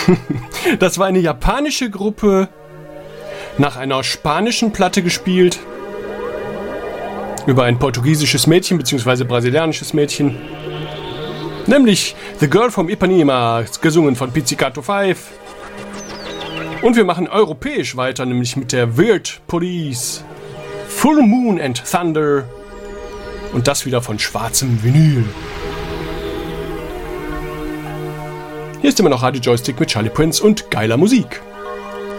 Das war eine japanische Gruppe, nach einer spanischen Platte gespielt, über ein portugiesisches Mädchen bzw. brasilianisches Mädchen, nämlich The Girl from Ipanema, gesungen von Pizzicato 5. Und wir machen europäisch weiter, nämlich mit der Weird Police, Full Moon and Thunder, und das wieder von schwarzem Vinyl. Hier ist immer noch Radio Joystick mit Charlie Prince und geiler Musik.